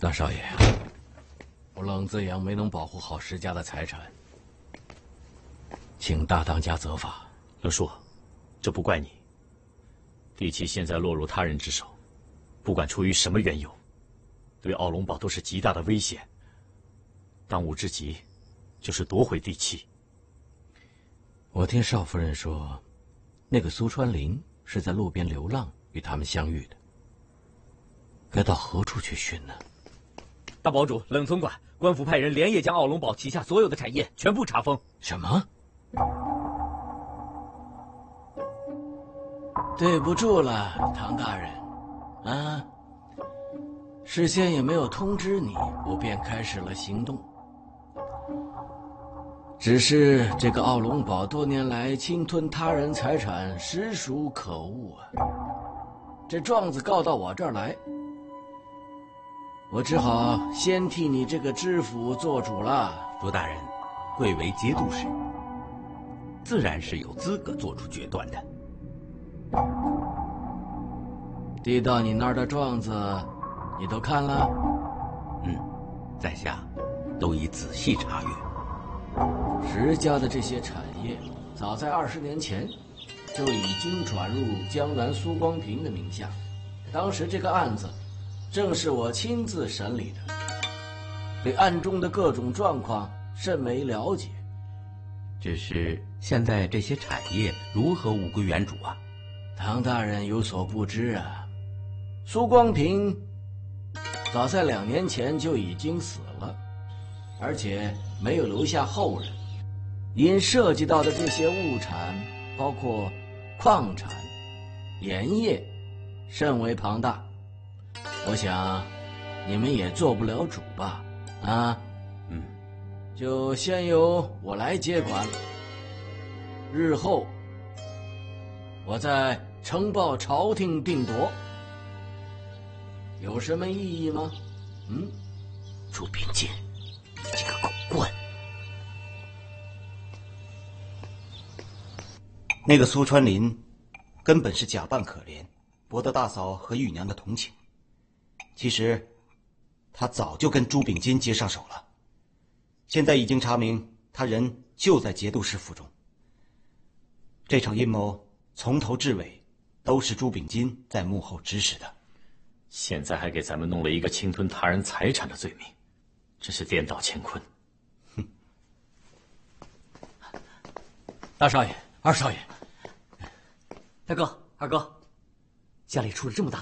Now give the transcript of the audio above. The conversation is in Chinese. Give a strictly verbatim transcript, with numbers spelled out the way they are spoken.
大少爷，我冷子阳没能保护好石家的财产，请大当家责罚。 冷叔，这不怪你。地契现在落入他人之手，不管出于什么缘由，对奥龙堡都是极大的危险。当务之急，就是夺回地契。 我听少夫人说，那个苏川林是在路边流浪与他们相遇的，该到何处去寻呢？ 大堡主，冷总管，官府派人连夜将奥龙堡旗下所有的产业全部查封。 什么？对不住了，唐大人，啊，事先也没有通知你，我便开始了行动。只是这个奥龙堡多年来侵吞他人财产，实属可恶啊！这状子告到我这儿来，我只好先替你这个知府做主了。 卓大人，贵为节度使，自然是有资格做出决断的。 递到你那儿的状子，你都看了？ 嗯，在下都已仔细查阅。 石家的这些产业，早在二十年前就已经转入江南苏光平的名下。当时这个案子，正是我亲自审理的，对案中的各种状况甚为了解。 只是现在这些产业如何物归原主啊？ 唐大人有所不知啊，苏光平早在两年前就已经死了，而且没有留下后人。因涉及到的这些物产，包括矿产、盐业，甚为庞大。我想你们也做不了主吧？啊， 嗯， 就先由我来接管。日后我再呈报朝廷定夺，有什么异议吗？嗯， 朱秉金，你这个狗棍！ 那个苏川林，根本是假扮可怜，博得大嫂和玉娘的同情。其实，他早就跟朱秉金接上手了。现在已经查明，他人就在节度使府中。这场阴谋从头至尾都是朱秉金在幕后指使的。 现在还给咱们弄了一个侵吞他人财产的罪名，真是颠倒乾坤。 哼！大少爷，二少爷， 大哥，二哥，家里出了这么大的